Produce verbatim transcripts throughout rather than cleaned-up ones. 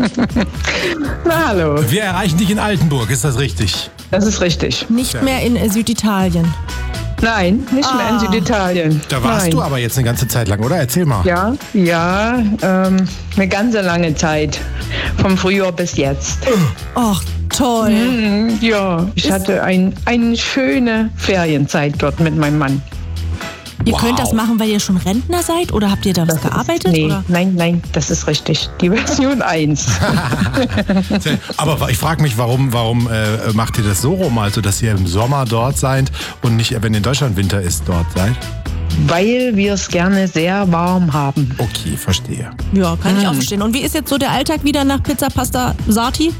Na, hallo. Wir erreichen dich in Altenburg, ist das richtig? Das ist richtig. Nicht Ja. mehr in äh, Süditalien. Nein, nicht Ah. mehr in Süditalien. Da warst Nein. du aber jetzt eine ganze Zeit lang, oder? Erzähl mal. Ja, ja, ähm, eine ganze lange Zeit. Vom Frühjahr bis jetzt. Ach, toll. Mhm, ja, ich hatte ein, eine schöne Ferienzeit dort mit meinem Mann. Ihr Wow. könnt das machen, weil ihr schon Rentner seid? Oder habt ihr da was gearbeitet? Nee, Oder? nein, nein, das ist richtig. Die Version eins. Aber ich frage mich, warum, warum äh, macht ihr das so rum, also dass ihr im Sommer dort seid und nicht, wenn in Deutschland Winter ist, dort seid? Weil wir es gerne sehr warm haben. Okay, verstehe. Ja, kann Hm. ich auch verstehen. Und wie ist jetzt so der Alltag wieder nach Pizza Pasta Sati?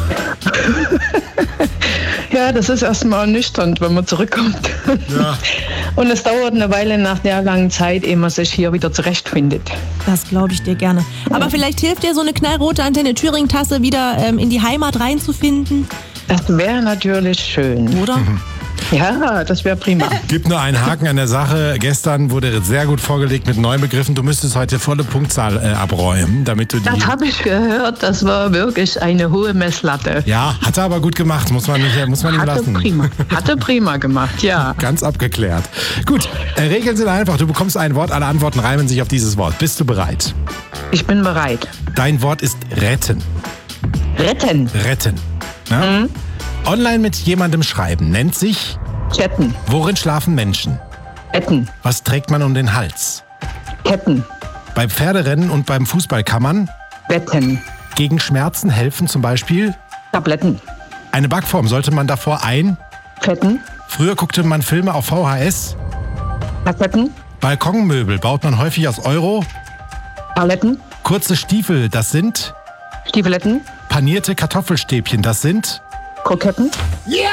Ja, das ist erstmal ernüchternd, wenn man zurückkommt. Ja. Und es dauert eine Weile nach der langen Zeit, ehe man sich hier wieder zurechtfindet. Das glaube ich dir gerne. Aber vielleicht hilft dir so eine knallrote Antenne Thüringen-Tasse wieder ähm, in die Heimat reinzufinden, Das wäre natürlich schön. oder? Ja, das wäre prima. Gibt nur einen Haken an der Sache. Gestern wurde sehr gut vorgelegt mit neuen Begriffen. Du müsstest heute volle Punktzahl äh, abräumen, damit du die... Das habe ich gehört, das war wirklich eine hohe Messlatte. Ja, hat er aber gut gemacht, muss man nicht, muss man ihm Hatte lassen. prima, hatte prima gemacht, ja. Ganz abgeklärt. Gut, äh, Regeln sind einfach. Du bekommst ein Wort, alle Antworten reimen sich auf dieses Wort. Bist du bereit? Ich bin bereit. Dein Wort ist retten. Retten, Retten. Na? Online mit jemandem schreiben nennt sich, Ketten, worin schlafen Menschen? Ketten, Was trägt man um den Hals? Ketten, Beim Pferderennen und beim Fußball kann man Betten, gegen Schmerzen helfen, zum Beispiel Tabletten, eine Backform sollte man davor ein. Fetten, Früher guckte man Filme auf V H S. Kassetten, Balkonmöbel baut man häufig aus Euro. Paletten, Kurze Stiefel, das sind Stiefeletten, panierte Kartoffelstäbchen, das sind Kroketten. ja!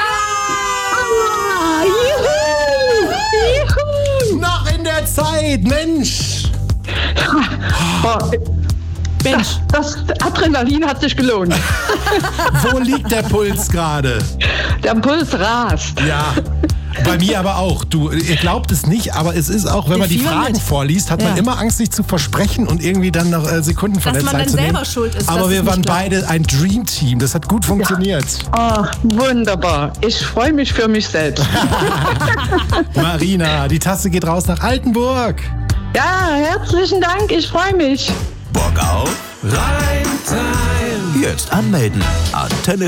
Juhu! Noch in der Zeit, Mensch! Boah, Mensch, das Adrenalin hat sich gelohnt. Wo liegt der Puls gerade? Der Puls rast. Ja, bei mir aber auch. Du, ihr glaubt es nicht, aber es ist auch, wenn Wir man die fiebern Fragen mit. vorliest, hat man Ja. immer Angst, sich zu versprechen und irgendwie dann noch äh, Sekunden von Dass der man Zeit dann zu nehmen. selber schuld ist, Aber dass wir es waren nicht klappt. beide ein Dream-Team. Das hat gut funktioniert. Oh, wunderbar. Ich freue mich für mich selbst. Marina, die Tasse geht raus nach Altenburg. Ja, herzlichen Dank. Ich freue mich. Bock auf Rheinland. Jetzt anmelden. Antenne